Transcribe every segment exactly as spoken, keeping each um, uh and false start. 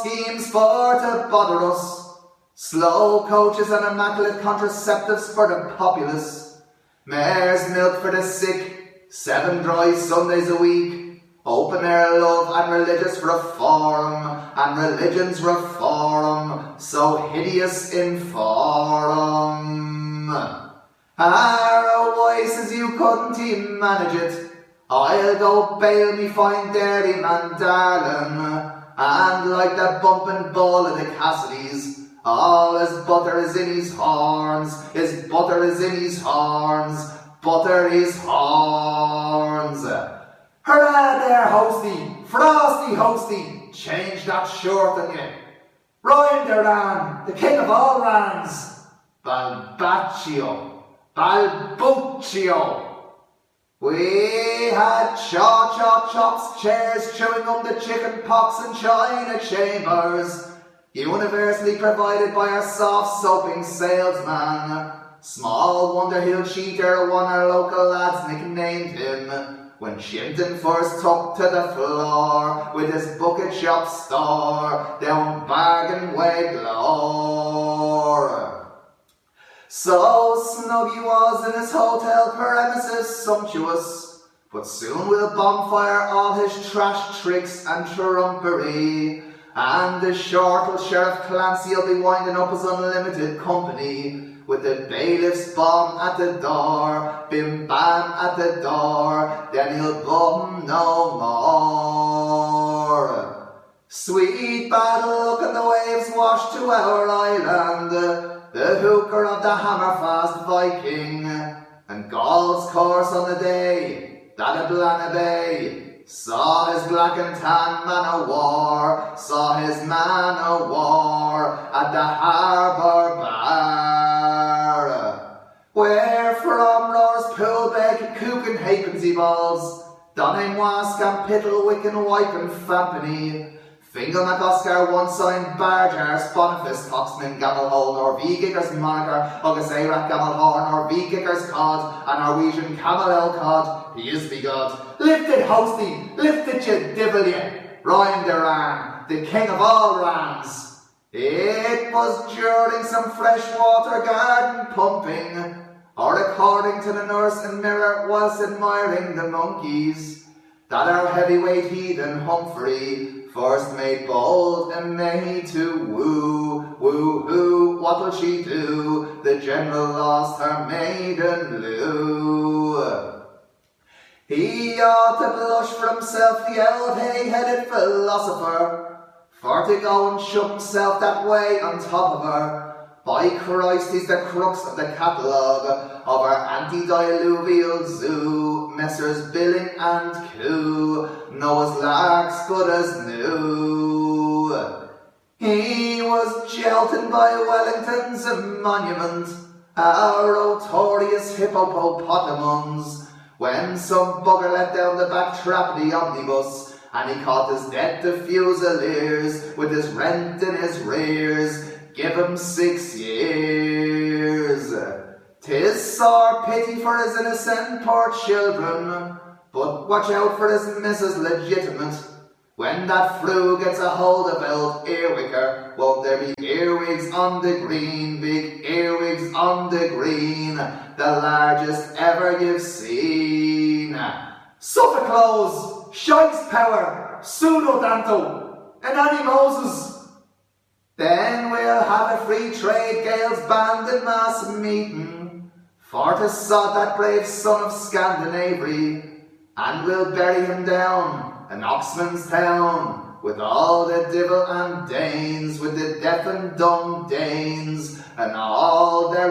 schemes for to bother us. Slow coaches and immaculate contraceptives for the populace. Mare's milk for the sick, seven dry Sundays a week. Open air love and religious reform, and religion's reform, so hideous in form. Our voices you couldn't even manage it. I'll go bail me fine dairyman darling, and like that bumping bull of the Cassidys, all his butter is in his horns, his butter is in his horns, butter his horns. Hurrah there, hosty, frosty hosty, change that shirt on you. Ryan Duran, the king of all rans. Balbaccio, Balbuccio. We had cha-cha-chops, chairs chewing up the chicken pox and china chambers, universally provided by our soft-soaping salesman. Small wonder he'll cheat her, one our local lads nicknamed him, when Shinton first took to the floor with his bucket shop store down Bargain Way Glore. So snug he was in his hotel premises sumptuous, but soon will bonfire all his trash tricks and trumpery, and the shortle Sheriff Clancy'll be winding up his unlimited company, with the bailiff's bomb at the door, bim bam at the door, then he'll bum no more. Sweet bad luck and the waves wash to our island, the hooker of the Hammerfast Viking, and Gall's course on the day that a Blana Bay saw his black and tan man o' war, saw his man o' war at the harbour bar, where from roars Poolbeg, Cook and Halfpenny balls, Donning Wascam, Pittlewick and Wipe and Fampany, Fingal McOscar, one sign Barjar, Boniface, Foxman, Gamelhole, Norvegickers, Moniker, August Arak, Gamelhorn, Norvegickers, Cod, and Norwegian Camel Cod, he is be God. Lift it, hosty, lift it, you divil ye, Ryan Duran, the king of all rams. It was during some freshwater garden pumping, or according to the nurse and mirror whilst admiring the monkeys, that our heavyweight heathen Humphrey first made bold and made to woo, woo, who, what'll she do? The general lost her maiden loo. He ought to blush for himself, the old hay-headed philosopher, for to go and shove himself that way on top of her. By Christ, he's the crux of the catalogue of our antediluvial zoo, Messrs. Billing and Coo, Noah's Lark's good as new. He was jolted by Wellington's monument, our notorious hippopotamus, when some bugger let down the back trap of the omnibus, and he caught his dead to Fusiliers with his rent in his rears. Give him six years. 'Tis sore pity for his innocent poor children, but watch out for his missus legitimate. When that flu gets a hold of old Earwicker, won't there be earwigs on the green, big earwigs on the green, the largest ever you've seen. Sophocles, Shikes Power, Pseudo-Danto, and Annie Moses. Then we'll have a free trade Gaels band in mass meeting, for to sod that brave son of Scandinavia, and we'll bury him down in Oxman's town, with all the divil and Danes, with the deaf and dumb Danes, and all their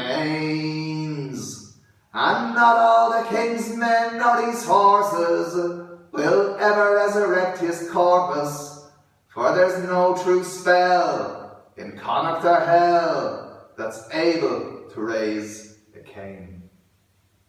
remains. And not all the king's men nor his horses will ever resurrect his corpus, for there's no true spell in Connacht or Hell that's able to raise a Cain.